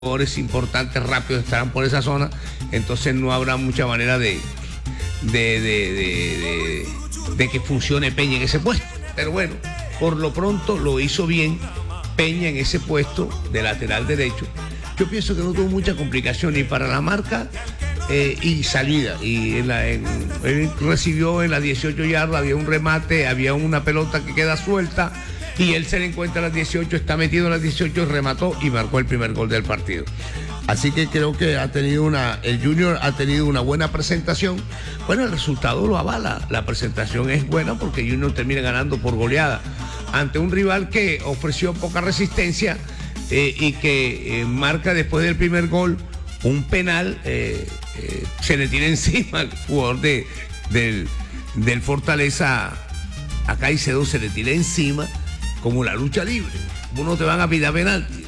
jugadores importantes rápidos estarán por esa zona, entonces no habrá mucha manera de que funcione Peña en ese puesto. Pero bueno, por lo pronto lo hizo bien Peña en ese puesto de lateral derecho. Yo pienso que no tuvo mucha complicación ni para la marca y salida. Y él recibió en las 18 yardas, había un remate, había una pelota que queda suelta y él se le encuentra a las 18, está metido en las 18, remató y marcó el primer gol del partido. Así que creo que el Junior ha tenido una buena presentación. Bueno, el resultado lo avala. La presentación es buena porque Junior termina ganando por goleada ante un rival que ofreció poca resistencia y que marca después del primer gol un penal. Se le tira encima al jugador del Fortaleza, a Caicedo, se le tira encima como la lucha libre. Uno te van a pitar penalti.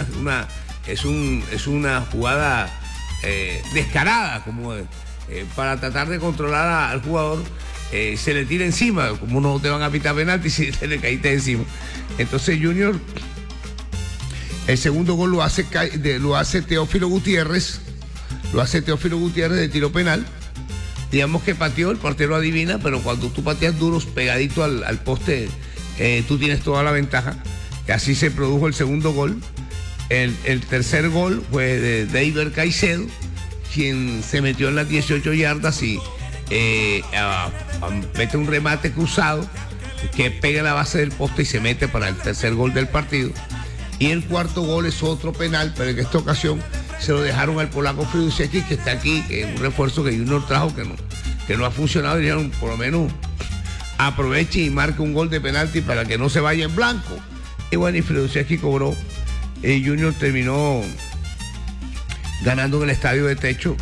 Es una jugada descarada, como para tratar de controlar al jugador. Se le tira encima, como no te van a pitar penalti si te le caíste encima. Entonces Junior, el segundo gol lo hace Teófilo Gutiérrez, de tiro penal. Digamos que pateó, el portero adivina, pero cuando tú pateas duros pegadito al poste, tú tienes toda la ventaja. Y así se produjo el segundo gol. El tercer gol fue de David Caicedo, quien se metió en las 18 yardas y mete un remate cruzado que pega en la base del poste y se mete para el tercer gol del partido. Y el cuarto gol es otro penal, pero en esta ocasión se lo dejaron al polaco Fridusiewicz, que está aquí, que es un refuerzo que Junior trajo que no ha funcionado. Dijeron, por lo menos aproveche y marque un gol de penalti para que no se vaya en blanco. Y bueno, y Fridusiewicz cobró. Junior terminó ganando en el estadio de techo.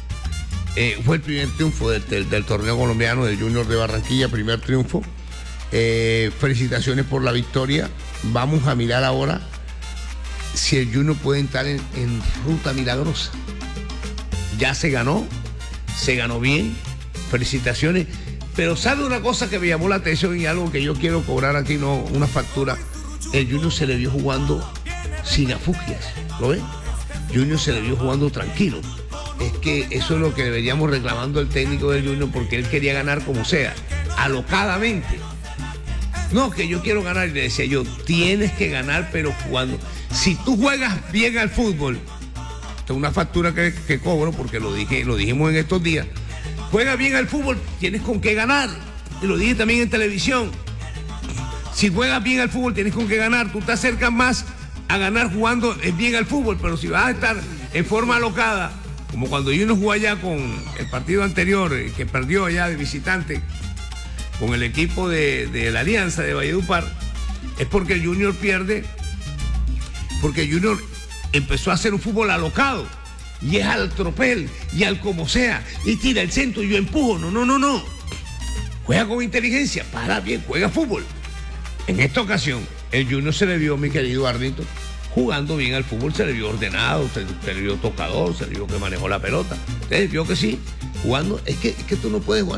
Fue el primer triunfo del torneo colombiano del Junior de Barranquilla, primer triunfo. Felicitaciones por la victoria. Vamos a mirar ahora si el Junior puede entrar en ruta milagrosa. Ya se ganó bien, felicitaciones. Pero ¿sabe una cosa que me llamó la atención y algo que yo quiero cobrar aquí, no una factura? El Junior se le vio jugando sin afugias, ¿lo ven? Junior se le vio jugando tranquilo. Es que eso es lo que deberíamos reclamando el técnico del Junior, porque él quería ganar como sea, alocadamente. No, que yo quiero ganar, y le decía yo, tienes que ganar, pero jugando. Si tú juegas bien al fútbol, esta es una factura que cobro, porque lo dijimos en estos días, juegas bien al fútbol, tienes con qué ganar. Y lo dije también en televisión. Si juegas bien al fútbol, tienes con qué ganar. Tú te acercas más a ganar jugando bien al fútbol, pero si vas a estar en forma alocada, como cuando Junior jugó allá con el partido anterior, que perdió allá de visitante, con el equipo de la Alianza de Valledupar, es porque el Junior pierde, porque el Junior empezó a hacer un fútbol alocado, y es al tropel, y al como sea, y tira el centro, y yo empujo. No. Juega con inteligencia, para bien, juega fútbol. En esta ocasión, el Junior se le vio, mi querido Arnito, jugando bien al fútbol, se le vio ordenado, se le vio tocador, se le vio que manejó la pelota. Se le vio que sí, jugando. Es que tú no puedes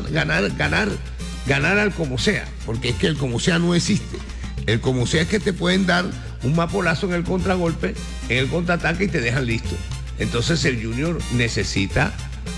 ganar al como sea, porque es que el como sea no existe. El como sea es que te pueden dar un mapolazo en el contragolpe, en el contraataque y te dejan listo. Entonces el Junior necesita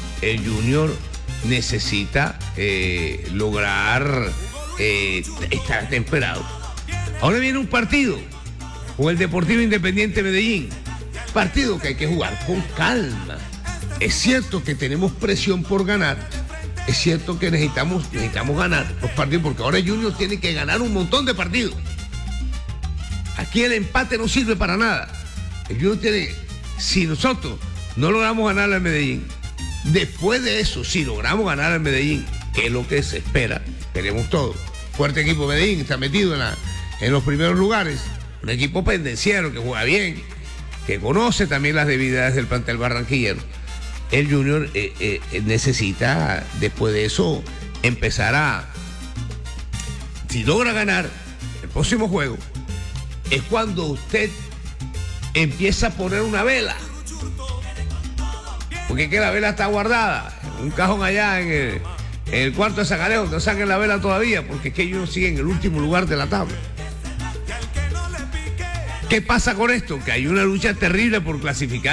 lograr estar temperado. Ahora viene un partido con el Deportivo Independiente Medellín. Partido que hay que jugar con calma. Es cierto que tenemos presión por ganar. Es cierto que necesitamos ganar los partidos, porque ahora Junior tiene que ganar un montón de partidos. Aquí el empate no sirve para nada. El Junior si nosotros no logramos ganar al Medellín, después de eso, si logramos ganar al Medellín, que es lo que se espera, queremos todo. Fuerte equipo Medellín, está metido en los primeros lugares. Un equipo pendenciero que juega bien, que conoce también las debilidades del plantel barranquillero. El Junior necesita, después de eso, empezar si logra ganar el próximo juego, es cuando usted empieza a poner una vela. Porque es que la vela está guardada en un cajón allá en el cuarto de Sacalejo. No saquen la vela todavía, porque es que ellos siguen en el último lugar de la tabla. ¿Qué pasa con esto? Que hay una lucha terrible por clasificar